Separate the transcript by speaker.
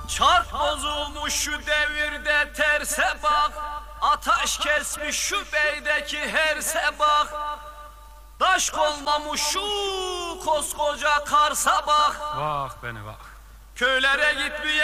Speaker 1: Çark bozulmuş şu devirde terse bak. Ataş kesmiş şu beydeki herse bak. Taş konmamış şu koskoca Kars'a bak.
Speaker 2: Vah beni vah.
Speaker 1: Köylere gitmeye